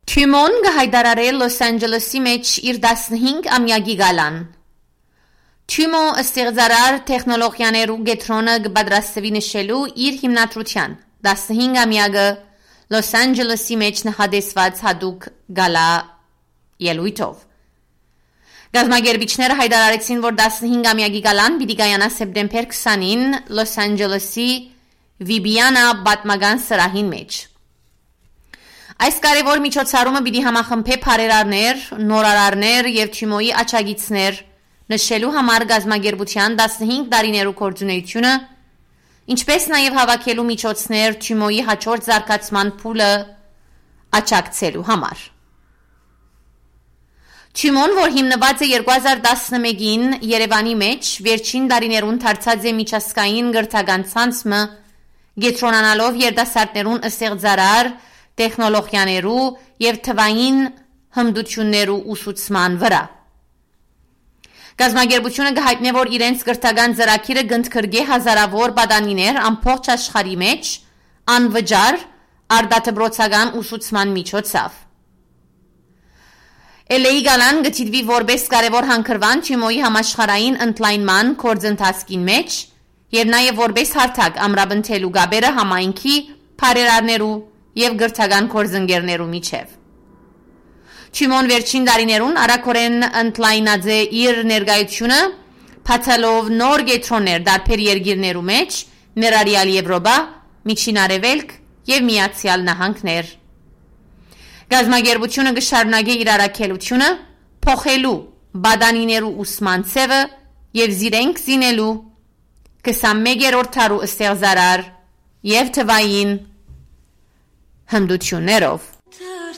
Թյումոն գահայդարարել Լոս Անջելեսի մեջ իր 15-ամյակի գալան։ Թյումո ստեղծարար տեխնոլոգիաներու գետրոնը կպատրաստվի նշելու իր հիմնադրության 15-ամյակը Լոս Անջելեսի մեջ նախադեсված հատուկ գալա ելույթով։ Գազագերբիչները հայտարարեցին, որ 15-ամյակի գալան պիտի կայանա սեպտեմբեր 20-ին Լոս Անջելեսի Վիբիանա պատմական սրահին մեջ։ Այս կարևոր միջոցառումը պիտի համախմբե բարերարներ, նորարարներ եւ Թյումոյի աչագիցներ նշելու համար գազագերբության 15 տարիներու կորձունեությունը, ինչպես նաեւ հավաքելու միջոցներ Թյումոյի հաջորդ զարգացման փուլը աչակցելու համար։ Թյումոն, որ հիմնված է 2011-ին Երևանի մեջ, վերջին տարիներուն դարձած է միջազգային գրթական ցանցը, գետրոնանալով երիտասարդներուն ստեղծարար տեխնոլոգիաներու եւ թվային հմտություններու ուսուցման վրա։ Գազագերբությունը կհայտնե, որ իրենց գրթական ծրագիրը կընդգրկե հազարավոր պատանիներ ամբողջ աշխարհի մեջ անվճար արտադրոցական ուսուցման միջոցով։ Էլեի գալան գտիվի որպես կարևոր հանգրվան Թյումոյի համաշխարհային ընդլայնման գործընթացին մեջ եւ նաեւ որպես հարթակ ամրապնդելու գաբերը համայնքի բարերարներու եւ գրթական կորձընկերներու միջև։ Թյումոն վերջին տարիներուն արագորեն ընդլայնած է իր ներկայությունը, փաթալով նոր գետրոններ դարբեր երկիրներու մեջ, ներառյալ Եվրոպա, Միջին Արևելք եւ Միացյալ Նահանգներ։ Գազագերբությունը կշարունակի իր առաքելությունը, փոխելու բադանիներու ուսման ցևը եւ զիրենք զինելու 21-րդ դարու ստեղծարար եւ թվային հմտություններով։